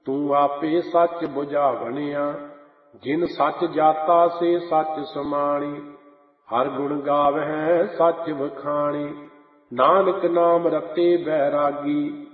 ਤੂੰ ਆਪੇ ਸੱਚ ਬੁਝਾਵਣਿਆ। ਜਿਨ ਸੱਚ ਜਾਤਾ ਸੇ ਸੱਚ ਸਮਾਣੀ। ਹਰ ਗੁਣ ਗਾਵਹਿ ਸੱਚ ਵਖਾਣੀ। ਨਾਨਕ ਨਾਮ ਰਤੇ ਬੈਰਾਗੀ।